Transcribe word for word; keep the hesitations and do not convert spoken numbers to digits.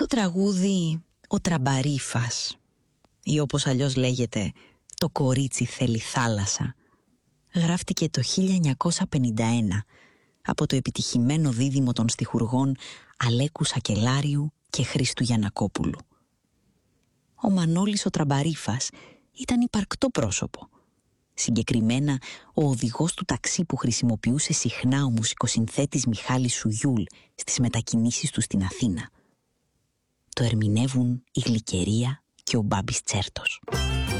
τραγούδι «Ο Τραμπαρίφας» ή όπως αλλιώς λέγεται «Το κορίτσι θέλει θάλασσα» γράφτηκε το χίλια εννιακόσια πενήντα ένα από το επιτυχημένο δίδυμο των στιχουργών Αλέκου Σακελάριου και Χρήστου Γιαννακόπουλου. Ο Μανώλης ο Τραμπαρίφας ήταν υπαρκτό πρόσωπο. Συγκεκριμένα, ο οδηγός του ταξί που χρησιμοποιούσε συχνά ο μουσικοσυνθέτης Μιχάλης Σουγιούλ στις μετακινήσεις του στην Αθήνα. Το ερμηνεύουν η Γλυκερία και ο Μπάμπης Τσέρτος.